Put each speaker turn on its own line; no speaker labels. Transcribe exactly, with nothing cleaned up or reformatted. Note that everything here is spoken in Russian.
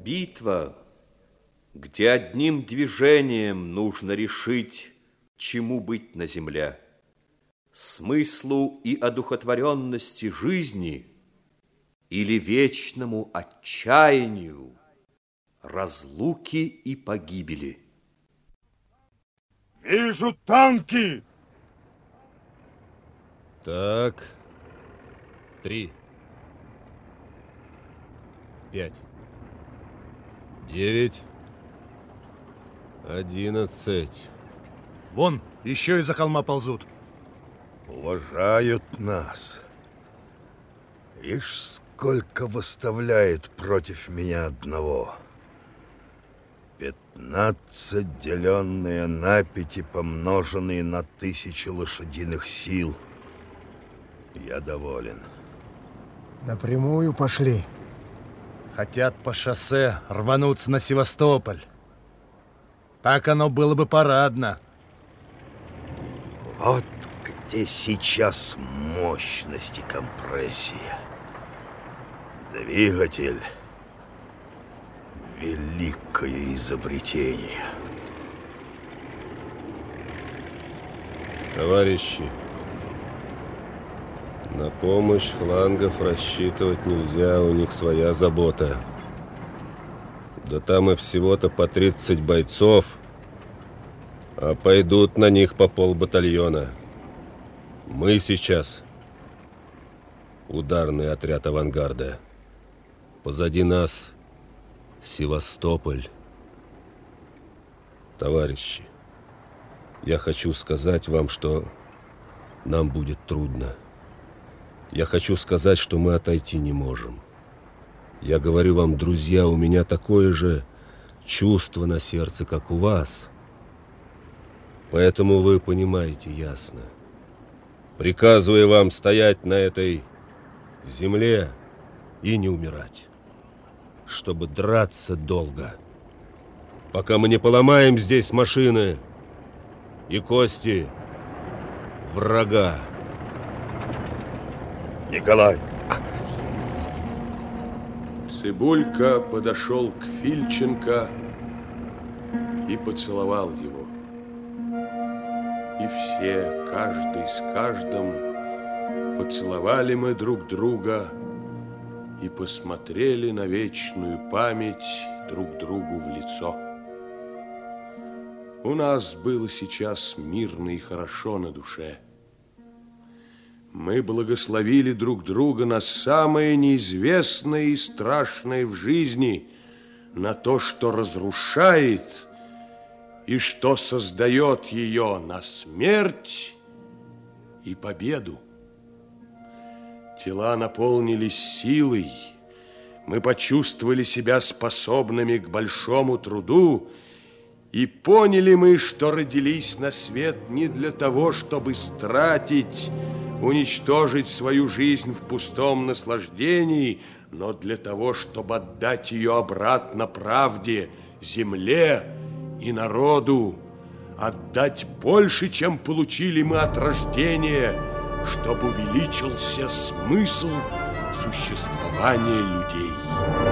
Битва, где одним движением нужно решить, чему быть на земле, смыслу и одухотворенности жизни или вечному отчаянию, разлуки и погибели.
Вижу танки!
Так, три, пять, девять, одиннадцать.
Вон, еще из-за холма ползут.
Уважают нас. Ишь, сколько выставляет против меня одного. Пятнадцать, деленные на пять и помноженные на тысячу лошадиных сил. Я доволен.
Напрямую пошли.
Хотят по шоссе рвануться на Севастополь. Так оно было бы парадно.
Вот где сейчас мощность и компрессия. Двигатель — великое изобретение.
Товарищи, на помощь флангов рассчитывать нельзя, у них своя забота. Да там и всего-то по тридцать бойцов, а пойдут на них по полбатальона. Мы сейчас ударный отряд авангарда. Позади нас Севастополь. Товарищи, я хочу сказать вам, что нам будет трудно. Я хочу сказать, что мы отойти не можем. Я говорю вам, друзья, у меня такое же чувство на сердце, как у вас. Поэтому вы понимаете ясно. Приказываю вам стоять на этой земле и не умирать, чтобы драться долго, пока мы не поломаем здесь машины и кости врага.
Николай!
Цыбулька подошел к Фильченко и поцеловал его. И все, каждый с каждым, поцеловали мы друг друга и посмотрели на вечную память друг другу в лицо. У нас было сейчас мирно и хорошо на душе. Мы благословили друг друга на самое неизвестное и страшное в жизни, на то, что разрушает и что создает ее, на смерть и победу. Тела наполнились силой, мы почувствовали себя способными к большому труду, и поняли мы, что родились на свет не для того, чтобы стратить, уничтожить свою жизнь в пустом наслаждении, но для того, чтобы отдать ее обратно правде, земле и народу, отдать больше, чем получили мы от рождения, чтобы увеличился смысл существования людей.